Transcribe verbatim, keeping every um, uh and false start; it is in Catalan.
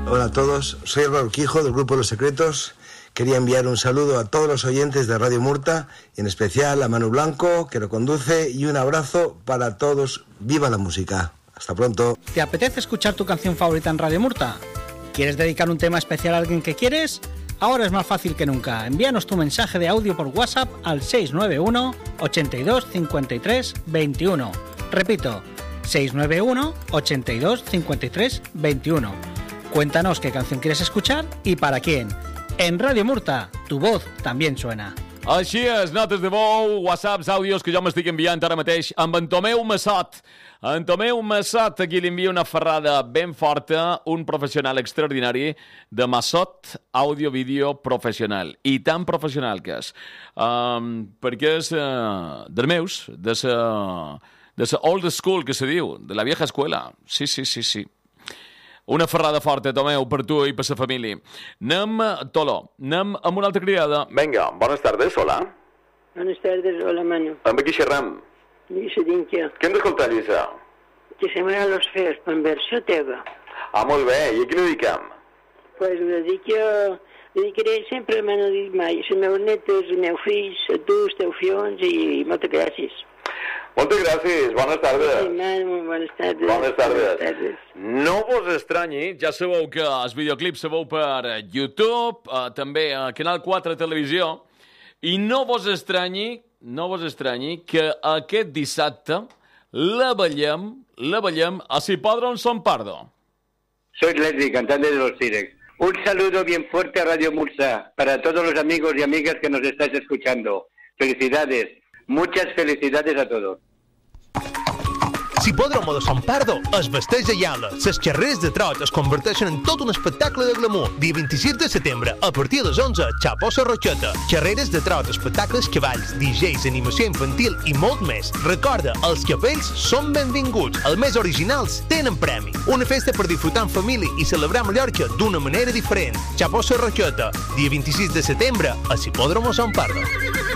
Hola a todos, soy Álvaro Quijo del Grupo Los Secretos. Quería enviar un saludo a todos los oyentes de Radio Murta, y en especial a Manu Blanco, que lo conduce, y un abrazo para todos. ¡Viva la música! Hasta pronto. ¿Te apetece escuchar tu canción favorita en Radio Murta? ¿Quieres dedicar un tema especial a alguien que quieres? Ahora es más fácil que nunca. Envíanos tu mensaje de audio por WhatsApp al seis nueve uno, ochenta y dos, cincuenta y tres, veintiuno. Repito, seis nueve uno, ochenta y dos, cincuenta y tres, veintiuno. Cuéntanos qué canción quieres escuchar y para quién. En Radio Murta, tu voz también suena. Així és, notes de veu, whatsapps, àudios que jo m'estic enviant ara mateix amb en Tomeu Massot. En Tomeu Massot, aquí li envia una ferrada ben forta, un professional extraordinari de Massot Audio-Vídeo Professional. I tan professional que és. Um, perquè és uh, dels meus, de la de la old school, que se diu, de la vieja escuela. Sí, sí, sí, sí. Una ferrada forta, Tomeu, per tu i per la família. Anem, Tolo, anem amb una altra criada. Vinga, bones tardes, hola. Bones tardes, hola, Manu. Amb qui xerram? Lliça Dinquia. Què hem d'escoltar, Lliça? Que se m'agrada los feos, en versió teva. Ah, molt bé, i a qui ho dediquem? Pues ho dedico, dedicaré sempre a Manu dit mai, les meus netes, els meus fills, a tu, els teus fions, i moltes gràcies. Moltes gràcies, bones tardes. Sí, Manu, bones tardes. Bones tardes. Bones tardes. No vos estranyi, ja sabeu que els videoclips se veu per YouTube, eh, també a Canal quatre Televisió, i no vos estranyi, no vos estranyi que aquest dissabte la veiem, la veiem a Hipòdrom Son Pardo. Soy Leslie, cantante de Los T-Rex. Un saludo bien fuerte a Radio Mursa para todos los amigos y amigas que nos estáis escuchando. Felicidades, muchas felicidades a todos. Hipòdromo de Son Pardo es vesteix a gala. Les xerreres de trot es converteixen en tot un espectacle de glamour. Dia vint-i-sis de setembre, a partir de les onze, Xapó Sarrocheta. Xerreres de trot, espectacles, cavalls, D Js, animació infantil i molt més. Recorda, els capells són benvinguts. Els més originals tenen premi. Una festa per disfrutar en família i celebrar Mallorca d'una manera diferent. Xapó Sarrocheta, dia vint-i-sis de setembre, a Hipòdromo Son Pardo.